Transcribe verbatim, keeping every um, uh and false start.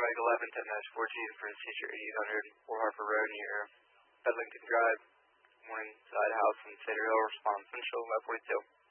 eleventh and dash fourteen for Teacher eighteen hundred, Port Harper Road near Bedlington Drive. Morning side house in Cedar Hill, response central, five forty-two.